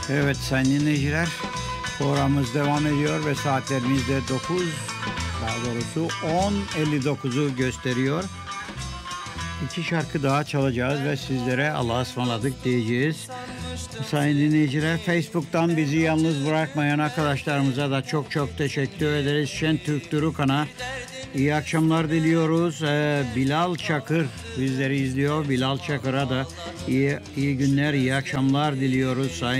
Evet sayın dinleyiciler, programımız devam ediyor ve saatlerimiz de 9, daha doğrusu 10.59'u gösteriyor. İki şarkı daha çalacağız ve sizlere Allah'a ısmarladık diyeceğiz. Sayın dinleyiciler, Facebook'tan bizi yalnız bırakmayan arkadaşlarımıza da çok çok teşekkür ederiz. Şentürk Durukan'a iyi akşamlar diliyoruz. Bilal Çakır bizleri izliyor. Bilal Çakır'a da iyi günler, iyi akşamlar diliyoruz. Sayın